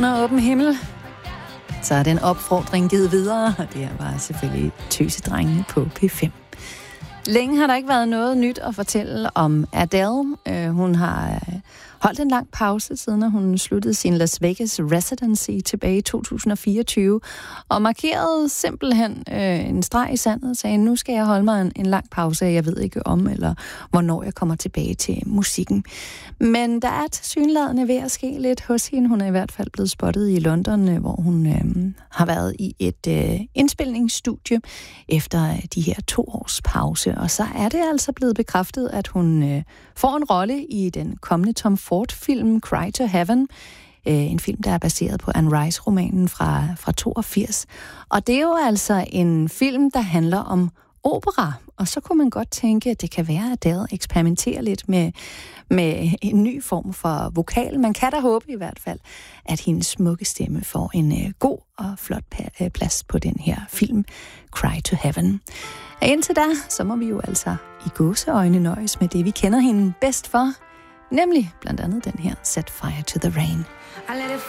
Under åben himmel, så er den opfordring givet videre, og det var selvfølgelig Tøsedrengene på P5. Længe har der ikke været noget nyt at fortælle om Adele. Hun har holdt en lang pause, siden hun sluttede sin Las Vegas residency tilbage i 2024, og markerede simpelthen en streg i sandet og sagde, nu skal jeg holde mig en lang pause, jeg ved ikke om, eller hvornår jeg kommer tilbage til musikken. Men der er tilsyneladende ved at ske lidt hos hende. Hun er i hvert fald blevet spottet i London, hvor hun har været i et indspilningsstudie efter de her 2 års pause. Og så er det altså blevet bekræftet, at hun får en rolle i den kommende Tom Ford-film Cry to Heaven. En film, der er baseret på Anne Rice-romanen fra 82. Og det er jo altså en film, der handler om opera. Og så kunne man godt tænke, at det kan være, at Adele eksperimenterer lidt med en ny form for vokal. Man kan da håbe i hvert fald, at hendes smukke stemme får en god og flot plads på den her film, Cry to Heaven. Og indtil da, så må vi jo altså i gåseøjne nøjes med det, vi kender hende bedst for, nemlig blandt andet den her Set Fire to the Rain.